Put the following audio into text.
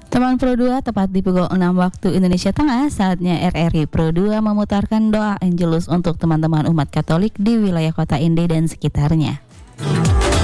Teman Pro 2 tepat di pukul 6 waktu Indonesia Tengah, saatnya RRI Pro 2 memutarkan doa Angelus untuk teman-teman umat Katolik di wilayah kota Inde dan sekitarnya.